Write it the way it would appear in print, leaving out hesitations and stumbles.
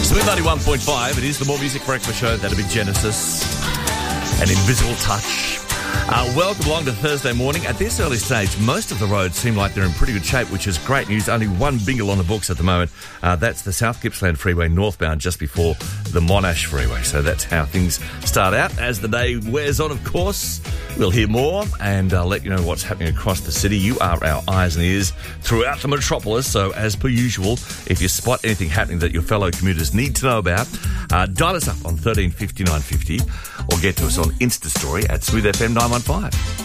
Smooth 91.5, it is the More Music Breakfast Show. That'll be Genesis and Invisible Touch. Welcome along to Thursday morning. At this early stage, most of the roads seem like they're in pretty good shape, which is great news. Only one bingle on the books at the moment. That's the South Gippsland Freeway northbound just before the Monash Freeway. So that's how things start out. As the day wears on, of course, we'll hear more and let you know what's happening across the city. You are our eyes and ears throughout the metropolis. So as per usual, if you spot anything happening that your fellow commuters need to know about, dial us up on 13 59 50 or get to us on Insta Story at Smooth FM 915.